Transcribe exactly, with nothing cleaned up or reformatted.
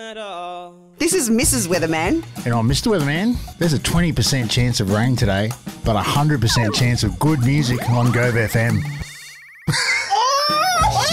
This is Missus Weatherman. And I'm Mister Weatherman. There's a twenty percent chance of rain today, but a one hundred percent chance of good music on Gove F M.